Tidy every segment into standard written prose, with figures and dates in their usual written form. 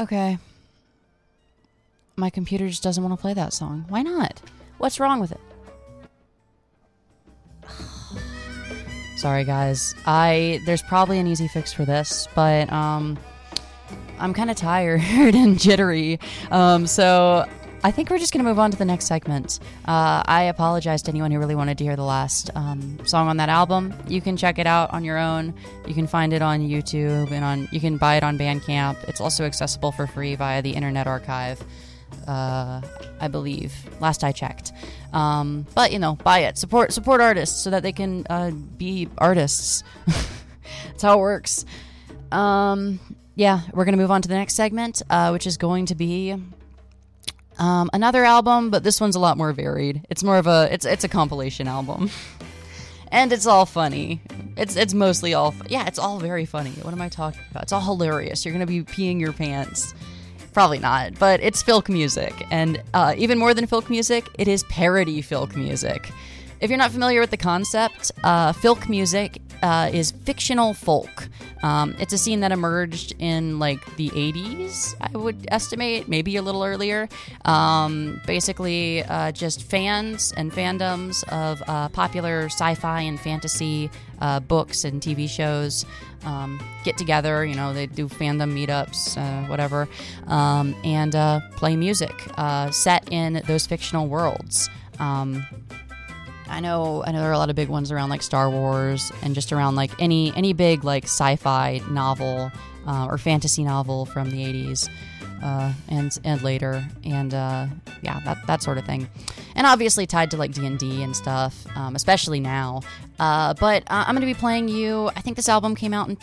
Okay. My computer just doesn't want to play that song. Why not? What's wrong with it? Sorry, guys. There's probably an easy fix for this, but I'm kind of tired and jittery. So I think we're just going to move on to the next segment. I apologize to anyone who really wanted to hear the last song on that album. You can check it out on your own. You can find it on YouTube, and you can buy it on Bandcamp. It's also accessible for free via the Internet Archive, I believe, last I checked. But, buy it. Support artists so that they can be artists. That's how it works. Yeah, we're going to move on to the next segment, which is going to be another album, but this one's a lot more varied. It's more of it's a compilation album. And it's all funny. It's mostly all, it's all very funny. What am I talking about? It's all hilarious. You're going to be peeing your pants. Probably not, but it's filk music. And even more than filk music, it is parody filk music. If you're not familiar with the concept, filk music is fictional folk. It's a scene that emerged in the 80s, I would estimate, maybe a little earlier. Basically, just fans and fandoms of popular sci-fi and fantasy books and TV shows get together. They do fandom meetups, whatever, and play music set in those fictional worlds. I know there are a lot of big ones around Star Wars and just around any big sci-fi novel or fantasy novel from the 80s and later, and that sort of thing, and obviously tied to D&D and stuff, especially now. But I'm going to be playing you. I think this album came out in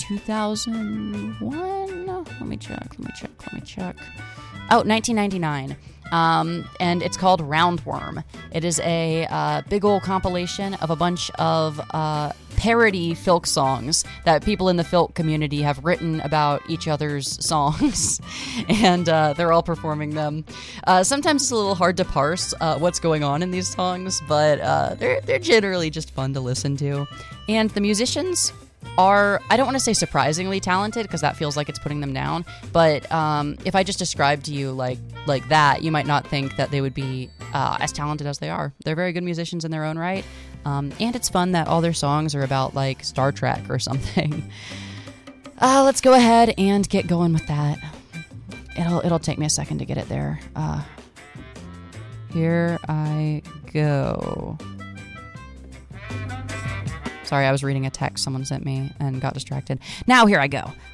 2001. Let me check. Oh, 1999. And it's called Roundworm. It is a big old compilation of a bunch of parody filk songs that people in the filk community have written about each other's songs, and they're all performing them. Sometimes it's a little hard to parse what's going on in these songs, but they're generally just fun to listen to. And the musicians are, I don't want to say surprisingly talented, because that feels like it's putting them down, but if I just described to you like that, you might not think that they would be as talented as they are. They're very good musicians in their own right, and it's fun that all their songs are about Star Trek or something. Let's go ahead and get going with that. It'll take me a second to get it there. Here I go. Sorry, I was reading a text someone sent me and got distracted. Now here I go.